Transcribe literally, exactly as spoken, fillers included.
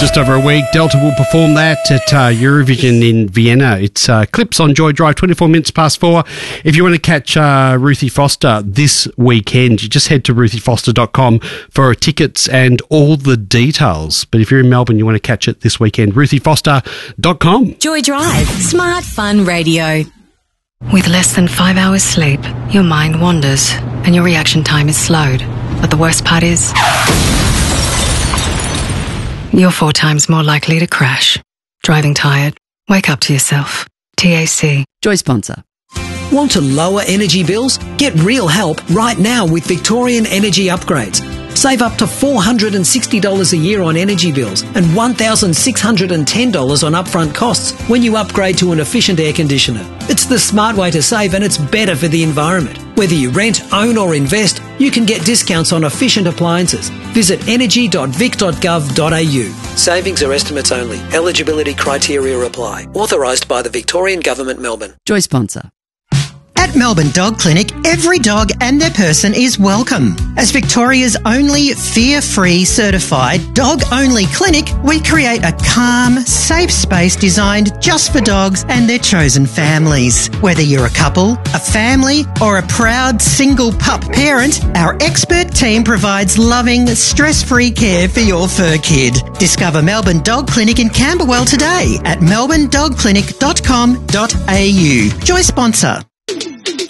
just over a week. Delta will perform that at uh, Eurovision in Vienna. It's uh, Clips on Joy Drive, twenty-four minutes past four. If you want to catch uh, Ruthie Foster this weekend, you just head to ruthie foster dot com for tickets and all the details. But if you're in Melbourne, you want to catch it this weekend, ruthie foster dot com. Joy Drive, smart fun radio. With less than five hours sleep, your mind wanders and your reaction time is slowed. But the worst part is, you're four times more likely to crash. Driving tired? Wake up to yourself. T A C. Joy sponsor. Want to lower energy bills? Get real help right now with Victorian Energy Upgrades. Save up to four hundred sixty dollars a year on energy bills and one thousand six hundred ten dollars on upfront costs when you upgrade to an efficient air conditioner. It's the smart way to save, and it's better for the environment. Whether you rent, own or invest, you can get discounts on efficient appliances. Visit energy dot vic dot gov dot a u. Savings are estimates only. Eligibility criteria apply. Authorised by the Victorian Government, Melbourne. Joy sponsor. At Melbourne Dog Clinic, every dog and their person is welcome. As Victoria's only fear-free certified dog-only clinic, we create a calm, safe space designed just for dogs and their chosen families. Whether you're a couple, a family, or a proud single pup parent, our expert team provides loving, stress-free care for your fur kid. Discover Melbourne Dog Clinic in Camberwell today at melbourne dog clinic dot com dot a u. Joy sponsor.